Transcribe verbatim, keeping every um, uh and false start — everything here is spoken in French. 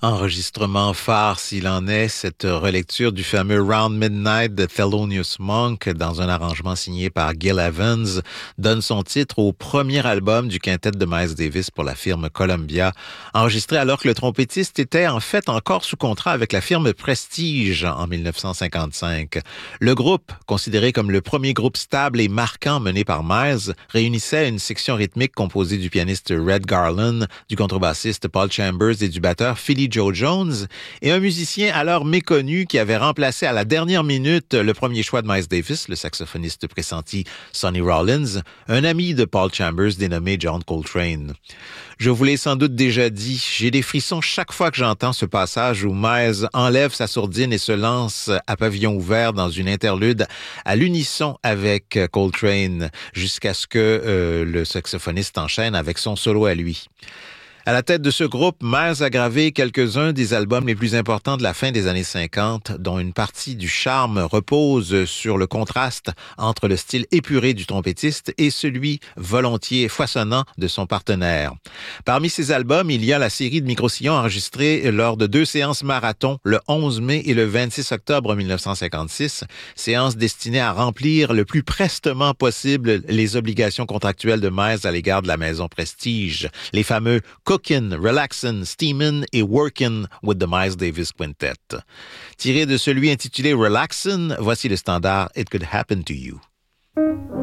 Enregistrement phare s'il en est, cette relecture du fameux Round Midnight de Thelonious Monk dans un arrangement signé par Gil Evans donne son titre au premier album du quintet de Miles Davis pour la firme Columbia, enregistré alors que le trompettiste était en fait encore sous contrat avec la firme Prestige en dix-neuf cent cinquante-cinq. Le groupe, considéré comme le premier groupe stable et marquant mené par Miles, réunissait une section rythmique composée du pianiste Red Garland, du contrebassiste Paul Chambers et du batteur Philly Joe Jones, et un musicien alors méconnu qui avait remplacé à la dernière minute le premier choix de Miles Davis, le saxophoniste pressenti Sonny Rollins, un ami de Paul Chambers dénommé John Coltrane. Je vous l'ai sans doute déjà dit, j'ai des frissons chaque fois que j'entends ce passage où Miles enlève sa sourdine et se lance à pavillon ouvert dans une interlude à l'unisson avec Coltrane, jusqu'à ce que euh, le saxophoniste enchaîne avec son solo à lui. À la tête de ce groupe, Miles a gravé quelques-uns des albums les plus importants de la fin des années cinquante, dont une partie du charme repose sur le contraste entre le style épuré du trompettiste et celui volontiers foisonnant de son partenaire. Parmi ces albums, il y a la série de micro-sillons enregistrés lors de deux séances marathon, le onze mai et le vingt-six octobre mille neuf cent cinquante-six, séances destinées à remplir le plus prestement possible les obligations contractuelles de Miles à l'égard de la maison Prestige, les fameux Cookin', Relaxin', Steamin' et Workin' with the Miles Davis Quintet. Tiré de celui intitulé Relaxin', voici le standard It Could Happen to You.